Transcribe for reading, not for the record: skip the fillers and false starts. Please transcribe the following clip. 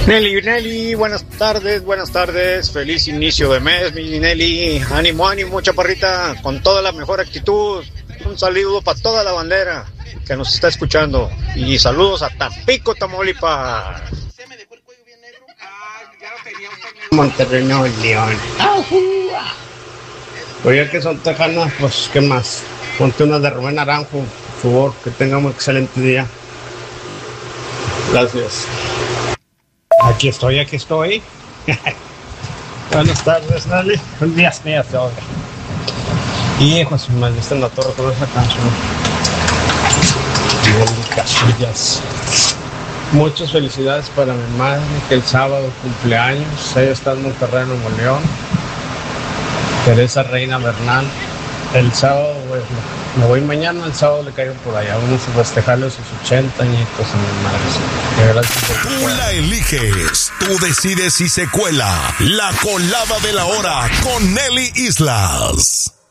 Nelly, Nelly, buenas tardes, feliz inicio de mes, mi Nelly, ánimo, ánimo, chaparrita, con toda la mejor actitud, un saludo para toda la bandera que nos está escuchando, y saludos a Tampico, Tamaulipas. Monterrey, Nuevo León. Oye, que son tejanas, pues, ¿qué más? Ponte una de Rubén Naranjo, por favor, que tengamos un excelente día. Gracias. Aquí estoy. Buenas tardes, Nelly. Buenos días, hijo, su madre, está en la torre con esa canción. Nelly Casillas. Muchas felicidades para mi madre, que el sábado cumpleaños. Ella está en Monterrey, Nuevo León. Teresa Reina Bernal. El sábado, pues, me voy mañana, el sábado le caigo por allá. Vamos a festejarle sus 80 añitos a mi madre. Gracias. Tú la eliges, tú decides si se cuela. La colada de la hora con Nelly Islas.